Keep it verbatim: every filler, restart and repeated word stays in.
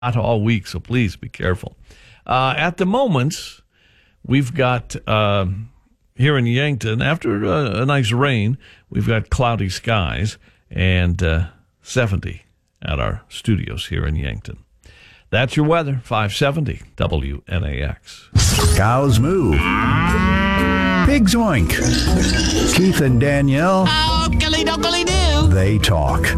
hot all week, so please be careful. Uh, at the moment, we've got, uh, here in Yankton, after uh, a nice rain, we've got cloudy skies and uh, seventy at our studios here in Yankton. That's your weather, five seventy W N A X. Cows moo. Pigs oink. Keith and Danielle, Oh, do. they talk.